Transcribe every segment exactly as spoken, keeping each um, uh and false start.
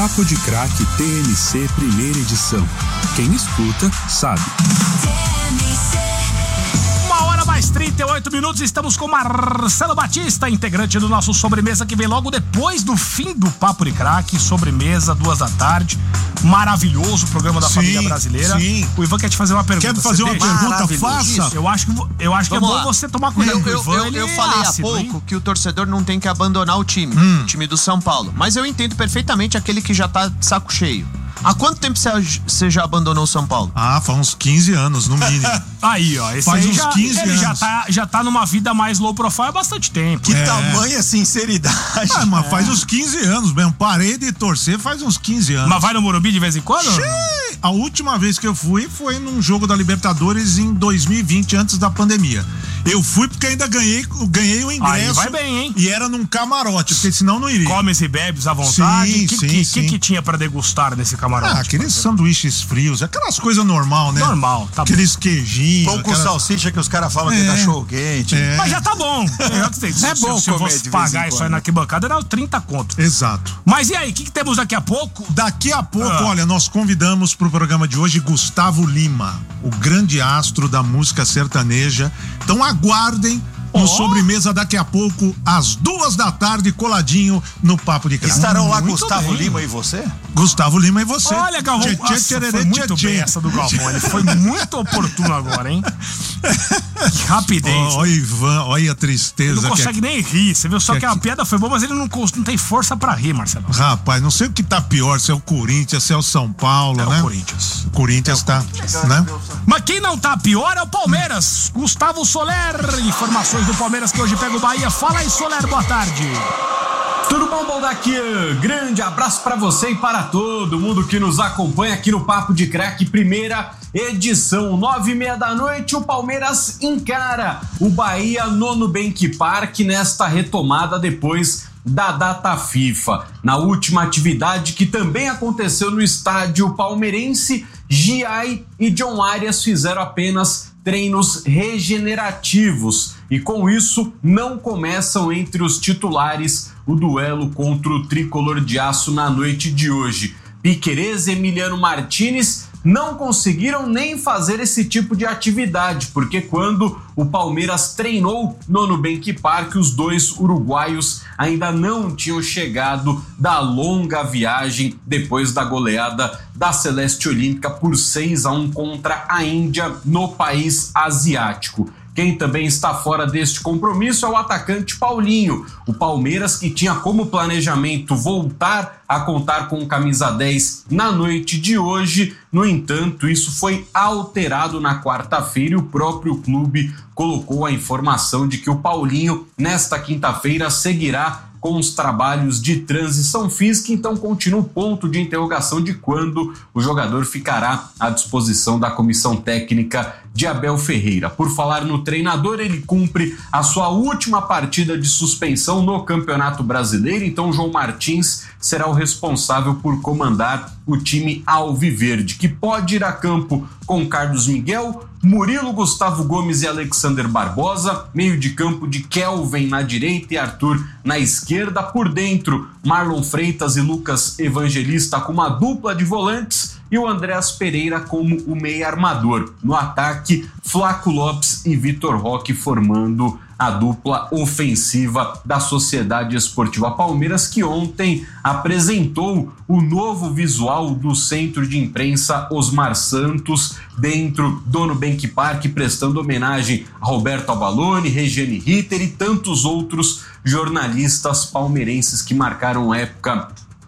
Papo de Craque T N C primeira edição. Quem escuta, sabe. Uma hora mais trinta e oito minutos, estamos com Marcelo Batista, integrante do nosso Sobremesa, que vem logo depois do fim do Papo de Craque. Sobremesa, duas da tarde. Maravilhoso programa da sim, família brasileira. Sim. O Ivan quer te fazer uma pergunta. Quer fazer uma pergunta? Faça. Eu acho que, eu acho que é bom lá. Você tomar cuidado eu, com o eu, Ivan. Eu, ele eu é falei ácido, há pouco hein? que o torcedor não tem que abandonar o time, hum. o time do São Paulo. Mas eu entendo perfeitamente aquele que já tá de saco cheio. Há quanto tempo você já abandonou o São Paulo? Ah, faz uns quinze anos, no mínimo. Aí, ó. Esse faz aí uns já, quinze ele anos. Já tá, já tá numa vida mais low profile há bastante tempo. Que é. tamanha sinceridade. Ah, mas é. faz uns quinze anos mesmo. Parei de torcer faz uns quinze anos. Mas vai no Morumbi de vez em quando? Xiii. A última vez que eu fui foi num jogo da Libertadores em dois mil e vinte, antes da pandemia. Eu fui porque ainda ganhei, ganhei o ingresso. Aí vai bem, hein? E era num camarote, porque senão não iria. Comes e bebes à vontade. Sim, que, sim, que, sim. que que tinha pra degustar nesse camarote? Ah, aqueles sanduíches frios, aquelas coisas normal, né? Normal, tá bom. Aqueles queijinhos. Pão com aquelas... salsicha que os caras falam é. que é cachorro quente. É. Mas já tá bom. É, se, é bom se, se eu fosse pagar isso aí na arquibancada, era trinta conto. Exato. Mas e aí, o que, que temos daqui a pouco? Daqui a pouco, ah. olha, nós convidamos pro programa de hoje Gustavo Lima, o grande astro da música sertaneja. Então aguardem no oh. Sobremesa daqui a pouco, às duas da tarde, coladinho no Papo de Craque. Estarão lá muito Gustavo bem. Lima e você? Gustavo Lima e você. Olha, Galvão, tchê, nossa, tchê, tchê, foi muito tchê, bem tchê. essa do Galvão. Ele foi muito oportuno agora, hein? Que rapidez. Olha, Ivan, olha a tristeza. Ele não consegue que... nem rir. Você viu só que, que a piada foi boa, mas ele não, não tem força pra rir, Marcelo. Rapaz, não sei o que tá pior, se é o Corinthians, se é o São Paulo, é né? o Corinthians. O Corinthians é o tá, Corinthians. né? Mas quem não tá pior é o Palmeiras. Gustavo Soler. Informações do Palmeiras que hoje pega o Bahia. Fala aí, Soler, boa tarde. Tudo bom, Baldaquian? Grande abraço pra você e para todo mundo que nos acompanha aqui no Papo de Craque, primeira edição, nove e meia da noite. O Palmeiras encara o Bahia no Nubank Park nesta retomada depois da data FIFA. Na última atividade, que também aconteceu no estádio palmeirense, Giai e John Arias fizeram apenas treinos regenerativos e com isso não começam entre os titulares o duelo contra o tricolor de aço na noite de hoje. Piquerez e Emiliano Martinez não conseguiram nem fazer esse tipo de atividade, porque quando o Palmeiras treinou no Nubank Park, os dois uruguaios ainda não tinham chegado da longa viagem depois da goleada da Celeste Olímpica por seis a um contra a Índia no país asiático. Quem também está fora deste compromisso é o atacante Paulinho. O Palmeiras, que tinha como planejamento voltar a contar com camisa dez na noite de hoje. No entanto, isso foi alterado na quarta-feira e o próprio clube colocou a informação de que o Paulinho, nesta quinta-feira, seguirá com os trabalhos de transição física, então continua o ponto de interrogação de quando o jogador ficará à disposição da comissão técnica de Abel Ferreira. Por falar no treinador, ele cumpre a sua última partida de suspensão no Campeonato Brasileiro, então João Martins será o responsável por comandar o time alviverde, que pode ir a campo com Carlos Miguel, Murilo, Gustavo Gomes e Alexander Barbosa, meio de campo de Kelvin na direita e Arthur na esquerda, por dentro Marlon Freitas e Lucas Evangelista com uma dupla de volantes e o Andréas Pereira como o meia armador. No ataque, Flaco Lopes e Vitor Roque formando a dupla ofensiva da Sociedade Esportiva Palmeiras, que ontem apresentou o novo visual do centro de imprensa Osmar Santos dentro do Nubank Park, prestando homenagem a Roberto Avalone, Regiane Ritter e tantos outros jornalistas palmeirenses que marcaram época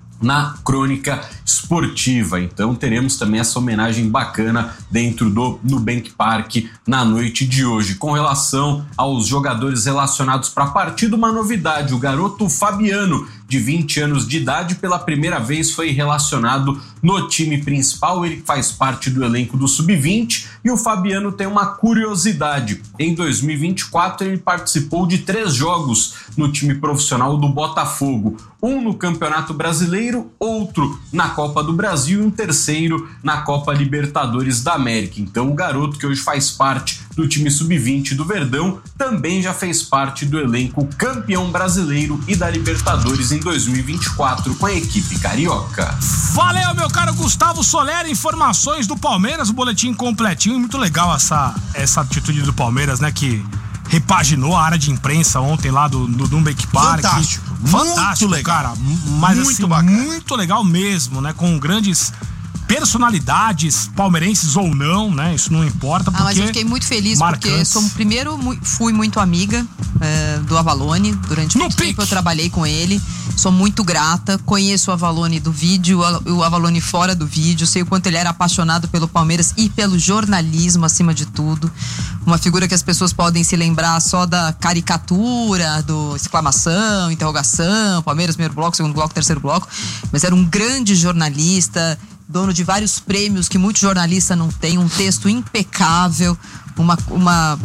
na crônica esportiva. Então teremos também essa homenagem bacana dentro do Nubank Park na noite de hoje. Com relação aos jogadores relacionados para a partida, uma novidade: o garoto Fabiano, de vinte anos de idade, pela primeira vez foi relacionado no time principal. Ele faz parte do elenco do sub vinte e o Fabiano tem uma curiosidade. Em dois mil e vinte e quatro ele participou de três jogos no time profissional do Botafogo. Um no Campeonato Brasileiro, outro na Copa do Brasil e um terceiro na Copa Libertadores da América. Então o garoto, que hoje faz parte do time sub vinte do Verdão, também já fez parte do elenco campeão brasileiro e da Libertadores em dois mil e vinte e quatro com a equipe carioca. Valeu, meu caro Gustavo Soler, informações do Palmeiras, o boletim completinho, muito legal essa, essa atitude do Palmeiras, né, que repaginou a área de imprensa ontem lá do, do Dumbeck Park. Fantástico. Fantástico, muito legal. cara. Mas muito assim, bacana. muito legal mesmo, né? Com grandes personalidades, palmeirenses ou não, né? Isso não importa, porque... Ah, mas eu fiquei muito feliz marcantes. porque sou, primeiro mu- fui muito amiga é, do Avalone. Durante No muito pique. tempo eu trabalhei com ele. Sou muito grata. Conheço o Avalone do vídeo, o Avalone fora do vídeo. Sei o quanto ele era apaixonado pelo Palmeiras e pelo jornalismo, acima de tudo. Uma figura que as pessoas podem se lembrar só da caricatura, do exclamação, interrogação, Palmeiras, primeiro bloco, segundo bloco, terceiro bloco. Mas era um grande jornalista, dono de vários prêmios que muito jornalista não tem, um texto impecável, uma, uma,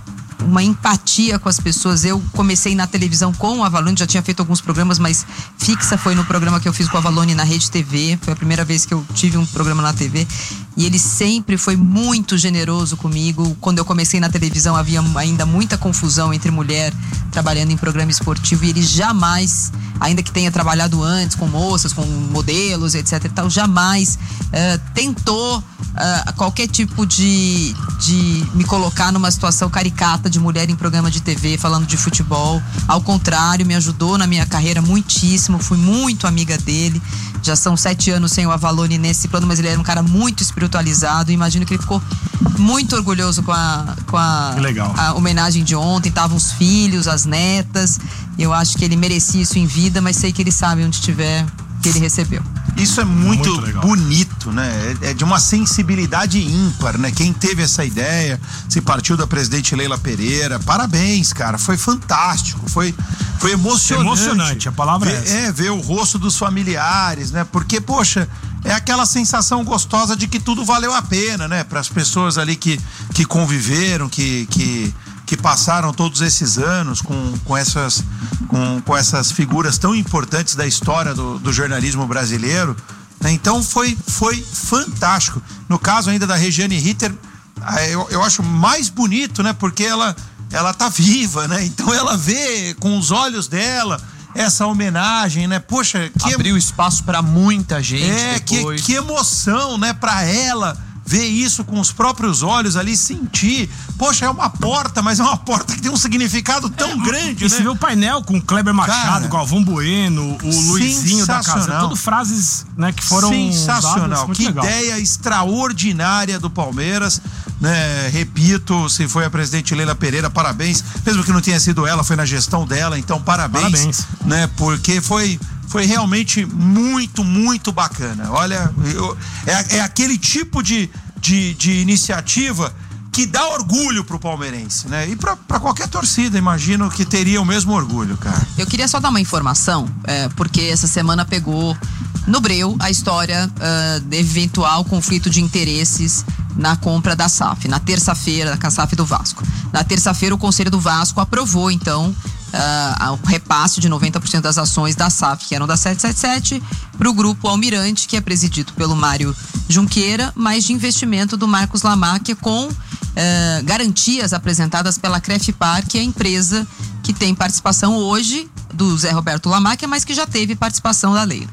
uma empatia com as pessoas. Eu comecei na televisão com o Avalone, já tinha feito alguns programas, mas fixa foi no programa que eu fiz com o Avalone na Rede T V. Foi a primeira vez que eu tive um programa na T V. E ele sempre foi muito generoso comigo. Quando eu comecei na televisão havia ainda muita confusão entre mulher trabalhando em programa esportivo, e ele jamais, ainda que tenha trabalhado antes com moças, com modelos, etc e tal, jamais uh, tentou uh, qualquer tipo de, de me colocar numa situação caricata de mulher em programa de T V falando de futebol. Ao contrário, me ajudou na minha carreira muitíssimo, fui muito amiga dele. Já são sete anos sem o Avalone nesse plano, mas ele era um cara muito espiritualizado. Imagino que ele ficou muito orgulhoso com a, com a, Que legal. a homenagem de ontem. Estavam os filhos, as netas. Eu acho que ele merecia isso em vida, mas sei que ele sabe onde estiver que ele recebeu. Isso é muito, Muito legal. bonito, né? É, é de uma sensibilidade ímpar, né? Quem teve essa ideia, se partiu da presidente Leila Pereira, parabéns, cara, foi fantástico, foi, foi emocionante. Emocionante, a palavra é ver, essa. É, ver o rosto dos familiares, né? Porque, poxa, é aquela sensação gostosa de que tudo valeu a pena, né? Para as pessoas ali que, que conviveram, que... que que passaram todos esses anos com, com, essas, com, com essas figuras tão importantes da história do, do jornalismo brasileiro, né? Então foi, foi fantástico. No caso ainda da Regiane Ritter, eu, eu acho mais bonito, né? Porque ela, ela tá viva, né? Então ela vê com os olhos dela essa homenagem, né? Poxa, que Abriu espaço pra muita gente é, que, depois. que emoção, né? Pra ela ver isso com os próprios olhos ali, sentir. Poxa, é uma porta, mas é uma porta que tem um significado tão É, grande, e né? você vê o painel com o Kleber Machado, Cara, Galvão Bueno, o Luizinho da casa. sensacional. Tudo frases, né, que foram Sensacional. usadas, muito Que legal. ideia extraordinária do Palmeiras, né? Repito, se foi a presidente Leila Pereira, parabéns. Mesmo que não tenha sido ela, foi na gestão dela, então parabéns. Parabéns. Né? Porque foi... Foi realmente muito, muito bacana. Olha, eu, é, é aquele tipo de, de, de iniciativa que dá orgulho pro palmeirense, né? E pra, pra qualquer torcida, imagino que teria o mesmo orgulho, cara. Eu queria só dar uma informação, é, porque essa semana pegou no breu a história uh, de eventual conflito de interesses na compra da S A F, na terça-feira, da S A F do Vasco. Na terça-feira, o Conselho do Vasco aprovou, então, uh, o repasse de noventa por cento das ações da S A F, que eram da sete sete sete, para o Grupo Almirante, que é presidido pelo Mário Junqueira, mas de investimento do Marcos Lamáquia, com uh, garantias apresentadas pela Crefipar, que é a empresa que tem participação hoje do Zé Roberto Lamáquia, mas que já teve participação da Leila.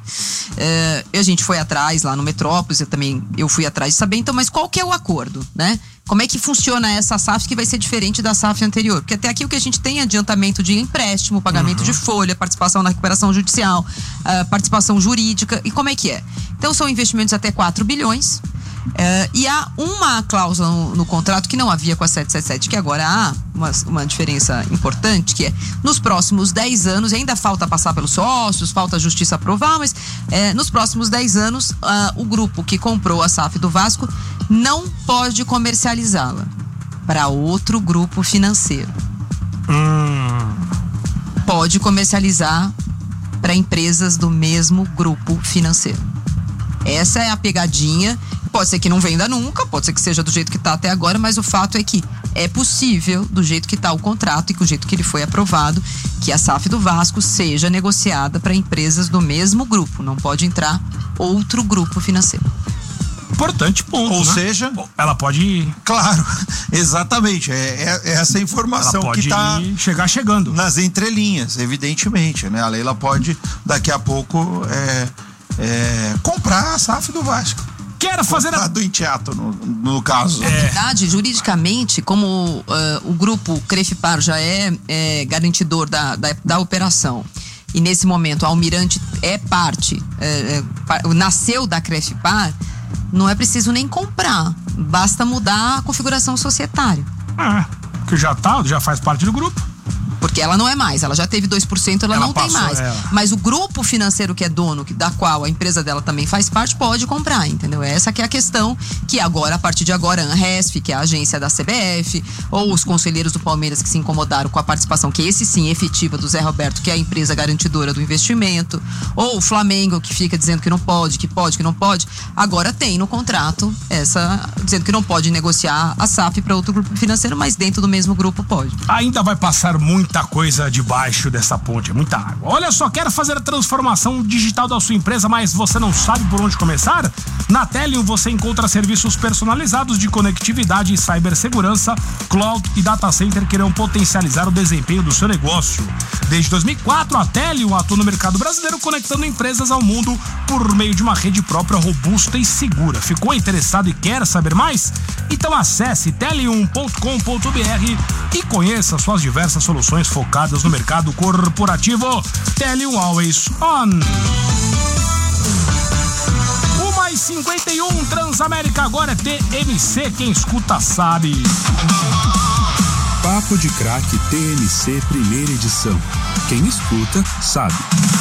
É, a gente foi atrás lá no Metrópolis, eu também eu fui atrás de saber, então, mas qual que é o acordo, né? Como é que funciona essa S A F que vai ser diferente da S A F anterior? Porque até aqui o que a gente tem é adiantamento de empréstimo, pagamento Uhum. de folha, participação na recuperação judicial, uh, participação jurídica, e como é que é? Então são investimentos até quatro bilhões, uh, e há uma cláusula no, no contrato que não havia com a sete sete sete, que agora há uma, uma diferença importante, que é nos próximos dez anos, e ainda falta passar pelos sócios, falta a justiça aprovar, mas é, nos próximos dez anos, uh, o grupo que comprou a S A F do Vasco não pode comercializá-la para outro grupo financeiro. Hum, Pode comercializar para empresas do mesmo grupo financeiro. Essa é a pegadinha. Pode ser que não venda nunca, pode ser que seja do jeito que está até agora, mas o fato é que é possível, do jeito que está o contrato e do jeito que ele foi aprovado, que a S A F do Vasco seja negociada para empresas do mesmo grupo. Não pode entrar outro grupo financeiro. Importante ponto. Ou né? seja, ela pode. Claro, exatamente. É, é essa informação ela pode que está chegar chegando nas entrelinhas, evidentemente, né? A Leila pode daqui a pouco é, é, comprar a S A F do Vasco. Quero fazer a... do Intiato, no, no caso. Na verdade, juridicamente, como uh, o grupo Crefipar já é, é garantidor da, da, da operação, e nesse momento a Almirante é parte, é, é, nasceu da Crefipar, não é preciso nem comprar, basta mudar a configuração societária. É, que já tá, já faz parte do grupo. Porque ela não é mais, ela já teve dois por cento, ela, ela não passou, tem mais. É. Mas o grupo financeiro que é dono, da qual a empresa dela também faz parte, pode comprar, entendeu? Essa que é a questão que agora, a partir de agora, a Anresf, que é a agência da C B F, ou os conselheiros do Palmeiras que se incomodaram com a participação, que esse sim, efetiva do Zé Roberto, que é a empresa garantidora do investimento, ou o Flamengo, que fica dizendo que não pode, que pode, que não pode, agora tem no contrato essa, dizendo que não pode negociar a S A F para outro grupo financeiro, mas dentro do mesmo grupo pode. Ainda vai passar muito muita coisa debaixo dessa ponte, é muita água. Olha só, quer fazer a transformação digital da sua empresa, mas você não sabe por onde começar? Na Telium você encontra serviços personalizados de conectividade e cibersegurança, cloud e data center que irão potencializar o desempenho do seu negócio. Desde dois mil e quatro, a Telium atua no mercado brasileiro conectando empresas ao mundo por meio de uma rede própria robusta e segura. Ficou interessado e quer saber mais? Então acesse telium ponto com ponto br e conheça suas diversas soluções focadas no mercado corporativo. Telium Always On. uma e cinquenta e um, Transamérica agora é T M C, quem escuta sabe. Papo de Craque T M C primeira edição. Quem escuta sabe.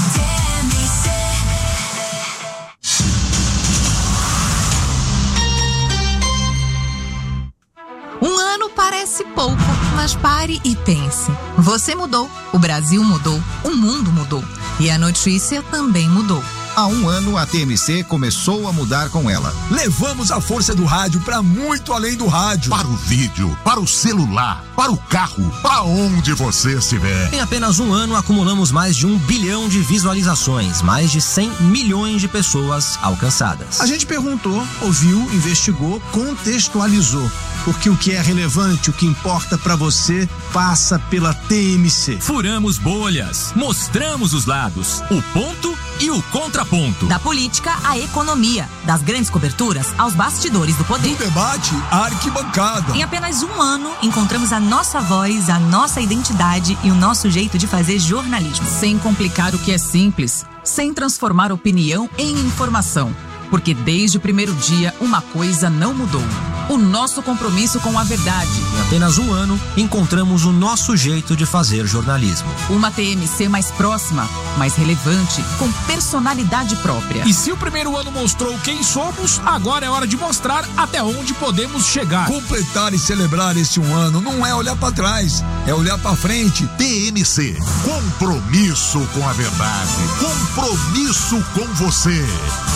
Um ano parece pouco, mas pare e pense. Você mudou, o Brasil mudou, o mundo mudou e a notícia também mudou. Há um ano, a T M C começou a mudar com ela. Levamos a força do rádio para muito além do rádio. Para o vídeo, para o celular, para o carro, para onde você estiver. Em apenas um ano, acumulamos mais de um bilhão de visualizações, mais de cem milhões de pessoas alcançadas. A gente perguntou, ouviu, investigou, contextualizou. Porque o que é relevante, o que importa para você, passa pela T M C. Furamos bolhas, mostramos os lados, o ponto e o contraponto. Da política à economia, das grandes coberturas aos bastidores do poder. Do debate à arquibancada. Em apenas um ano, encontramos a nossa voz, a nossa identidade e o nosso jeito de fazer jornalismo. Sem complicar o que é simples, sem transformar opinião em informação. Porque desde o primeiro dia, uma coisa não mudou. O nosso compromisso com a verdade. Em apenas um ano, encontramos o nosso jeito de fazer jornalismo. Uma T M C mais próxima, mais relevante, com personalidade própria. E se o primeiro ano mostrou quem somos, agora é hora de mostrar até onde podemos chegar. Completar e celebrar esse um ano não é olhar para trás, é olhar para frente. T M C, compromisso com a verdade, compromisso com você.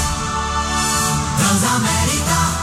Transamérica.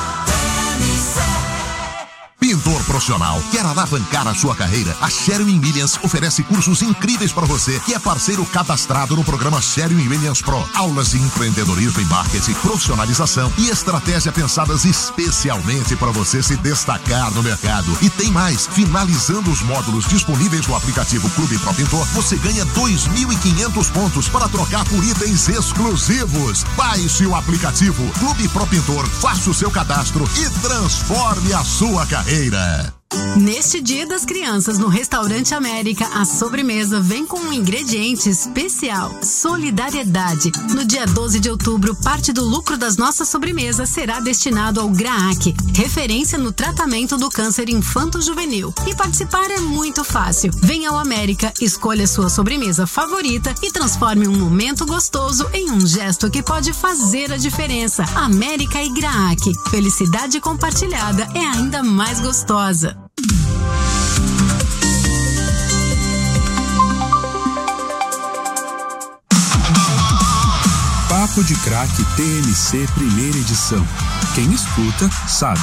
Pintor profissional, quer alavancar a sua carreira? A Sherwin-Williams oferece cursos incríveis para você que é parceiro cadastrado no programa Sherwin-Williams Pro. Aulas de empreendedorismo e marketing, profissionalização e estratégia pensadas especialmente para você se destacar no mercado. E tem mais, finalizando os módulos disponíveis no aplicativo Clube Pro Pintor, você ganha dois mil e quinhentos pontos para trocar por itens exclusivos. Baixe o aplicativo Clube Pro Pintor, faça o seu cadastro e transforme a sua carreira. Neste Dia das Crianças, no Restaurante América, a sobremesa vem com um ingrediente especial: solidariedade. No dia doze de outubro, parte do lucro das nossas sobremesas será destinado ao GRAAC, referência no tratamento do câncer infanto-juvenil. E participar é muito fácil. Venha ao América, escolha sua sobremesa favorita e transforme um momento gostoso em um gesto que pode fazer a diferença. América e GRAAC. Felicidade compartilhada é ainda mais gostosa. Papo de Craque T M C primeira edição. Quem escuta sabe.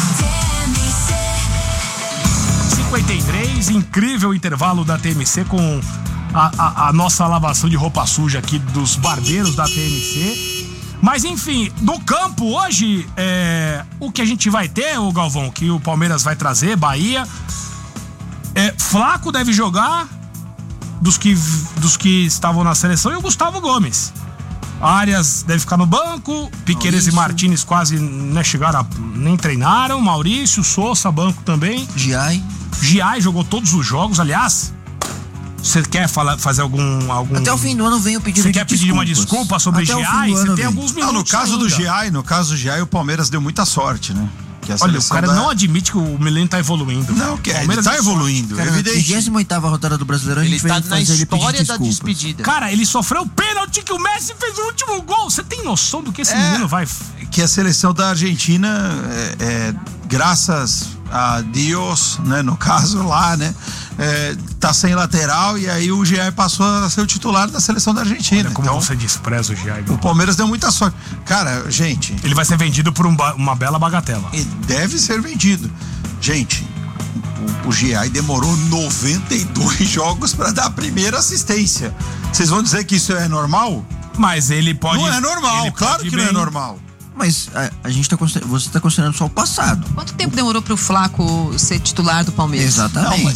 cinquenta e três, incrível intervalo da T M C com a, a, a nossa lavação de roupa suja aqui dos barbeiros da T M C. Mas enfim, no campo hoje, é, o que a gente vai ter, o Galvão, que o Palmeiras vai trazer, Bahia, é, Flaco deve jogar dos que, dos que estavam na seleção e o Gustavo Gomes. Arias deve ficar no banco, Piqueires e Martínez quase né, chegaram, a, nem treinaram, Maurício, Sousa, banco também. Giai. Giai jogou todos os jogos, aliás. Você quer falar, fazer algum, algum... Até o fim do ano vem o pedido de Você quer pedir uma desculpa sobre o Giai? Você tem alguns minutos. Não, no caso ainda. do Giai, no caso do Giai, o Palmeiras deu muita sorte, né? Que a Olha, o cara da... não admite que o Milênio tá evoluindo. Não, que é, ele tá evoluindo. Cara, na trigésima oitava rodada do Brasileirão, ele a gente tá veio na fazer ele pedir história da desculpas. despedida. Cara, ele sofreu pênalti que o Messi fez o último gol. Você tem noção do que esse É, menino vai... Que a seleção da Argentina, é, é, graças a Deus, né, no caso lá, né, é, tá sem lateral e aí o Giai passou a ser o titular da seleção da Argentina. Olha como então, você despreza o Giai. o Palmeiras deu muita sorte. Cara, gente... Ele vai ser vendido por um ba- uma bela bagatela. E deve ser vendido. Gente, o, o Giai demorou noventa e dois jogos para dar a primeira assistência. Vocês vão dizer que isso é normal? Mas ele pode... Não é normal, ele claro pode que não é bem. normal. Mas a, a gente tá considerando, você tá considerando só o passado. Quanto tempo demorou pro Flaco ser titular do Palmeiras? Exatamente. Não, mas